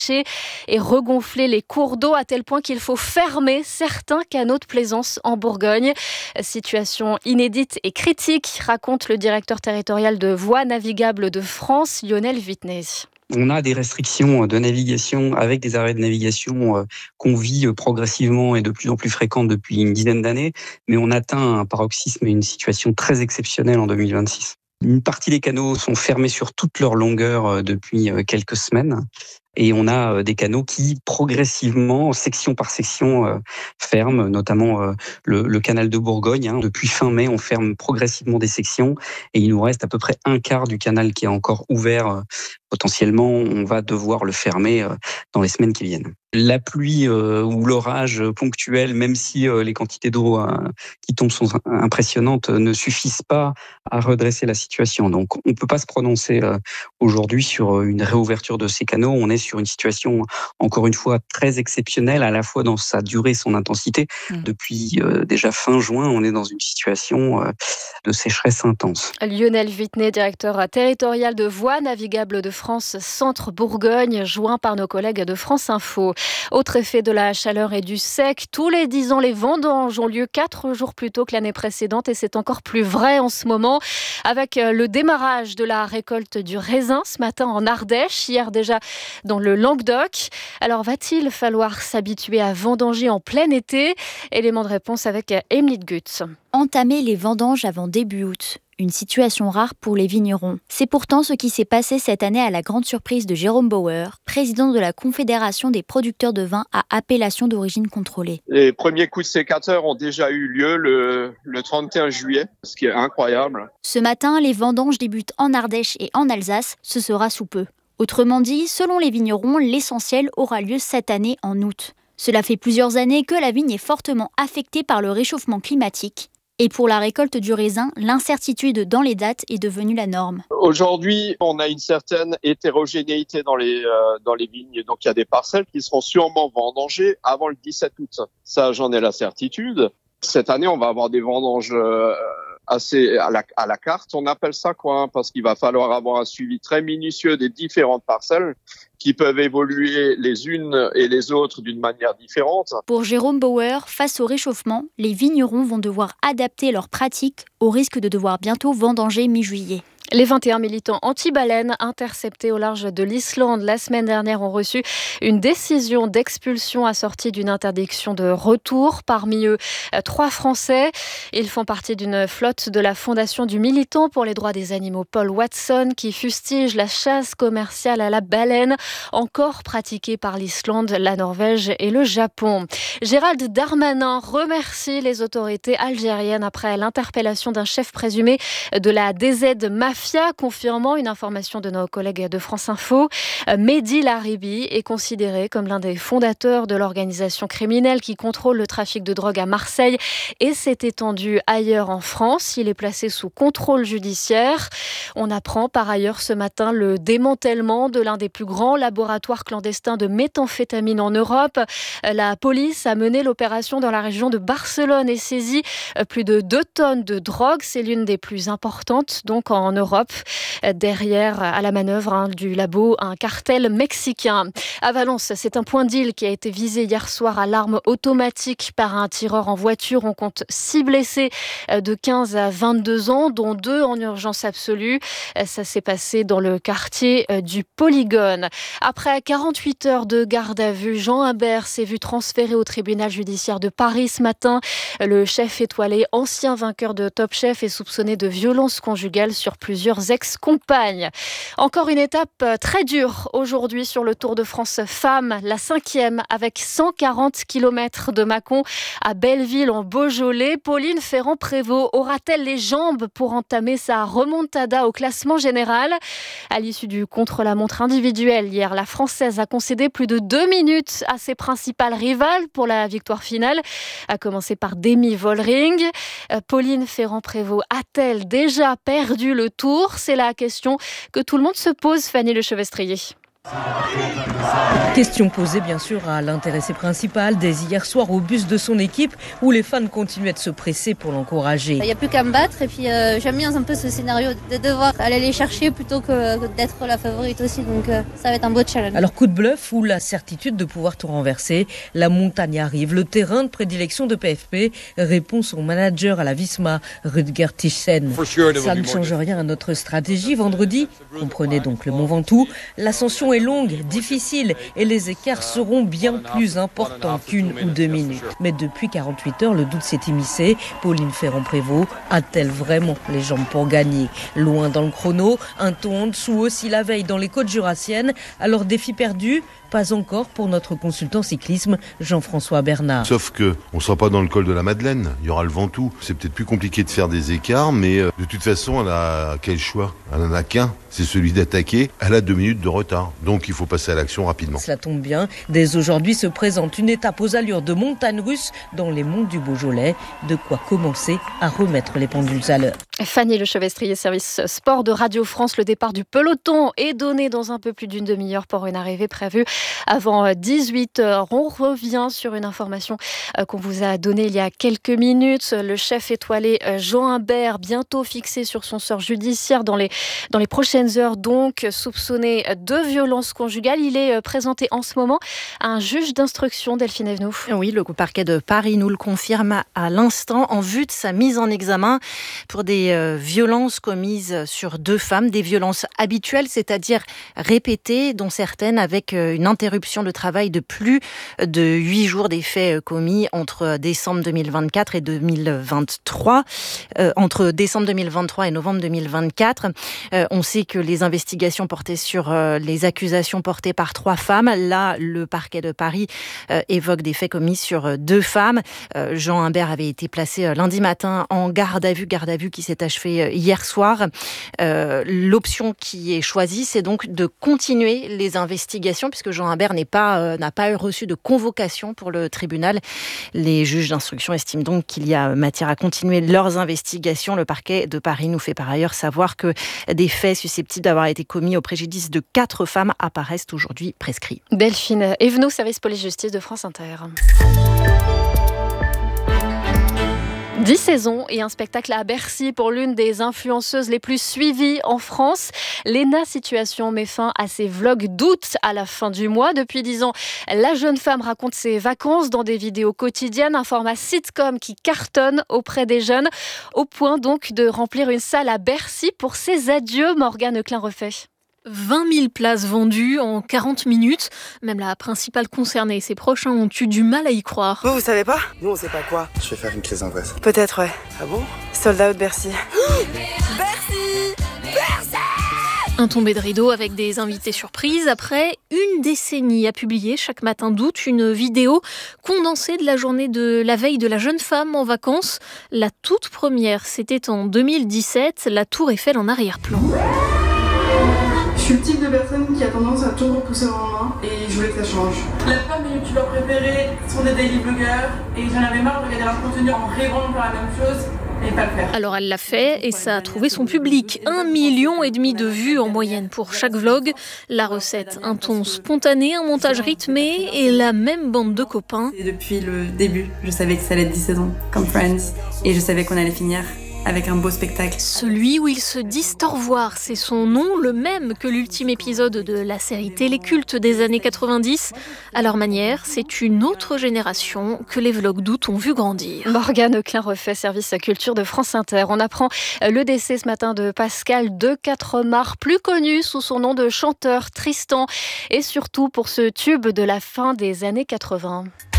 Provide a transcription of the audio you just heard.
et regonfler les cours d'eau à tel point qu'il faut fermer certains canaux de plaisance en Bourgogne. Situation inédite et critique, raconte le directeur territorial de Voies navigables de France, Lionel Vitnet. On a des restrictions de navigation avec des arrêts de navigation qu'on vit progressivement et de plus en plus fréquentes depuis une dizaine d'années, mais on atteint un paroxysme et une situation très exceptionnelle en 2026. Une partie des canaux sont fermés sur toute leur longueur depuis quelques semaines. Et on a des canaux qui, progressivement, section par section, ferment, notamment le canal de Bourgogne. Depuis fin mai, on ferme progressivement des sections et il nous reste à peu près un quart du canal qui est encore ouvert. Potentiellement, on va devoir le fermer dans les semaines qui viennent. La pluie ou l'orage ponctuel, même si les quantités d'eau qui tombent sont impressionnantes, ne suffisent pas à redresser la situation. Donc, on ne peut pas se prononcer aujourd'hui sur une réouverture de ces canaux. On est sur une situation, encore une fois, très exceptionnelle, à la fois dans sa durée et son intensité. Depuis déjà fin juin, on est dans une situation de sécheresse intense. Lionel Vitnet, directeur territorial de Voies navigables de France, Centre Bourgogne, joint par nos collègues de France Info. Autre effet de la chaleur et du sec, tous les 10 ans, les vendanges ont lieu 4 jours plus tôt que l'année précédente et c'est encore plus vrai en ce moment avec le démarrage de la récolte du raisin ce matin en Ardèche, hier déjà dans le Languedoc. Alors va-t-il falloir s'habituer à vendanger en plein été ? Élément de réponse avec Émilie de Gutz. Entamer les vendanges avant début août. Une situation rare pour les vignerons. C'est pourtant ce qui s'est passé cette année à la grande surprise de Jérôme Bauer, président de la Confédération des producteurs de vin à appellation d'origine contrôlée. Les premiers coups de sécateur ont déjà eu lieu le 31 juillet, ce qui est incroyable. Ce matin, les vendanges débutent en Ardèche et en Alsace, ce sera sous peu. Autrement dit, selon les vignerons, l'essentiel aura lieu cette année en août. Cela fait plusieurs années que la vigne est fortement affectée par le réchauffement climatique. Et pour la récolte du raisin, l'incertitude dans les dates est devenue la norme. Aujourd'hui, on a une certaine hétérogénéité dans les vignes. Donc, il y a des parcelles qui seront sûrement vendangées avant le 17 août. Ça, j'en ai la certitude. Cette année, on va avoir des vendanges assez à la carte. On appelle ça parce qu'il va falloir avoir un suivi très minutieux des différentes parcelles qui peuvent évoluer les unes et les autres d'une manière différente. Pour Jérôme Bauer, face au réchauffement, les vignerons vont devoir adapter leurs pratiques au risque de devoir bientôt vendanger mi-juillet. Les 21 militants anti-baleines interceptés au large de l'Islande la semaine dernière ont reçu une décision d'expulsion assortie d'une interdiction de retour. Parmi eux, 3 Français. Ils font partie d'une flotte de la Fondation du militant pour les droits des animaux Paul Watson qui fustige la chasse commerciale à la baleine encore pratiquée par l'Islande, la Norvège et le Japon. Gérald Darmanin remercie les autorités algériennes après l'interpellation d'un chef présumé de la DZ Mafia, confirmant une information de nos collègues de France Info. Mehdi Laribi est considéré comme l'un des fondateurs de l'organisation criminelle qui contrôle le trafic de drogue à Marseille et s'est étendu ailleurs en France. Il est placé sous contrôle judiciaire. On apprend par ailleurs ce matin le démantèlement de l'un des plus grands laboratoires clandestins de méthamphétamine en Europe. La police a mené l'opération dans la région de Barcelone et saisi plus de 2 tonnes de drogue. C'est l'une des plus importantes donc en Europe. Derrière, à la manœuvre du labo, un cartel mexicain. À Valence, c'est un point deal qui a été visé hier soir à l'arme automatique par un tireur en voiture. On compte 6 blessés de 15 à 22 ans, dont 2 en urgence absolue. Ça s'est passé dans le quartier du Polygone. Après 48 heures de garde à vue, Jean Imbert s'est vu transféré au tribunal judiciaire de Paris ce matin. Le chef étoilé, ancien vainqueur de Top Chef, est soupçonné de violence conjugale sur plusieurs ex-compagnes. Encore une étape très dure aujourd'hui sur le Tour de France Femmes, la 5e avec 140 km de Mâcon à Belleville en Beaujolais. Pauline Ferrand-Prévot aura-t-elle les jambes pour entamer sa remontada au classement général ? À l'issue du contre-la-montre individuel hier, la Française a concédé plus de 2 minutes à ses principales rivales pour la victoire finale, à commencer par Demi Vollering. Pauline Ferrand-Prévot a-t-elle déjà perdu le Tour ? C'est la question que tout le monde se pose, Fanny Lechevestrier. Question posée bien sûr à l'intéressé principal dès hier soir au bus de son équipe où les fans continuaient de se presser pour l'encourager. Il n'y a plus qu'à me battre et puis j'aime bien un peu ce scénario de devoir aller les chercher plutôt que d'être la favorite aussi, donc ça va être un beau challenge. Alors coup de bluff ou la certitude de pouvoir tout renverser, la montagne arrive, le terrain de prédilection de PFP, répond son manager à la Visma, Rutger Thyssen. Ça ne change rien à notre stratégie. Vendredi, comprenez donc le Mont Ventoux, l'ascension est longue, difficile et les écarts seront bien plus importants qu'1 ou 2 minutes. Mais depuis 48 heures, le doute s'est immiscé. Pauline Ferrand-Prévot a-t-elle vraiment les jambes pour gagner? Loin dans le chrono, un ton en dessous aussi la veille dans les côtes jurassiennes. Alors défi perdu? Pas encore pour notre consultant cyclisme Jean-François Bernard. Sauf que on ne sera pas dans le col de la Madeleine, il y aura le Ventoux. C'est peut-être plus compliqué de faire des écarts, mais de toute façon, elle a quel choix? Elle n'en a qu'un, c'est celui d'attaquer. Elle a 2 minutes de retard, donc il faut passer à l'action rapidement. Cela tombe bien, dès aujourd'hui se présente une étape aux allures de montagne russe dans les monts du Beaujolais. De quoi commencer à remettre les pendules à l'heure. Fanny Lechevestrier, service sport de Radio France. Le départ du peloton est donné dans un peu plus d'une demi-heure pour une arrivée prévue avant 18h. On revient sur une information qu'on vous a donnée il y a quelques minutes. Le chef étoilé Jean Imbert, bientôt fixé sur son sort judiciaire dans les prochaines heures, donc soupçonné de violence conjugale. Il est présenté en ce moment à un juge d'instruction, Delphine Evenou. Oui, le parquet de Paris nous le confirme à l'instant en vue de sa mise en examen pour des violences commises sur 2 femmes, des violences habituelles, c'est-à-dire répétées, dont certaines avec une interruption de travail de plus de 8 jours des faits commis entre décembre 2024 et 2023. Entre décembre 2023 et novembre 2024, on sait que les investigations portaient sur les accusations portées par 3 femmes. Là, le parquet de Paris évoque des faits commis sur 2 femmes. Jean Imbert avait été placé lundi matin en garde à vue qui s'est achevée hier soir. L'option qui est choisie, c'est donc de continuer les investigations puisque Jean Imbert n'a pas reçu de convocation pour le tribunal. Les juges d'instruction estiment donc qu'il y a matière à continuer leurs investigations. Le parquet de Paris nous fait par ailleurs savoir que des faits susceptibles d'avoir été commis au préjudice de 4 femmes apparaissent aujourd'hui prescrits. Delphine Evenou, service police-justice de France Inter. 10 saisons et un spectacle à Bercy pour l'une des influenceuses les plus suivies en France. Léna Situation met fin à ses vlogs d'août à la fin du mois. Depuis 10 ans, la jeune femme raconte ses vacances dans des vidéos quotidiennes, un format sitcom qui cartonne auprès des jeunes, au point donc de remplir une salle à Bercy pour ses adieux. Morgane Klein-Refait. 20 000 places vendues en 40 minutes. Même la principale concernée et ses proches ont eu du mal à y croire. Vous savez pas? Nous, on sait pas quoi. Je vais faire une crise d'angoisse. Peut-être, ouais. Ah bon? Sold out Bercy. Bercy! Un tombé de rideau avec des invités surprises après une décennie à publier chaque matin d'août une vidéo condensée de la journée de la veille de la jeune femme en vacances. La toute première, c'était en 2017, la Tour Eiffel en arrière-plan. Je suis le type de personne qui a tendance à tout repousser au lendemain et je voulais que ça change. La plupart de mes youtubeurs préférés sont des daily blogueurs et j'en avais marre de regarder leur contenu en rêvant de faire la même chose et pas le faire. Alors elle l'a fait et ça a trouvé son public. 1,5 million de vues en moyenne pour chaque vlog. La recette, un ton spontané, un montage rythmé et la même bande de copains. Et depuis le début, je savais que ça allait être 10 saisons comme Friends et je savais qu'on allait finir avec un beau spectacle. Celui où ils se disent au revoir, c'est son nom, le même que l'ultime épisode de la série téléculte des années 90. À leur manière, c'est une autre génération que les vlogs d'août ont vu grandir. Morgane Klein-Refait, service culture de France Inter. On apprend le décès ce matin de Pascal de Quatremar, plus connu sous son nom de chanteur Tristan, et surtout pour ce tube de la fin des années 80.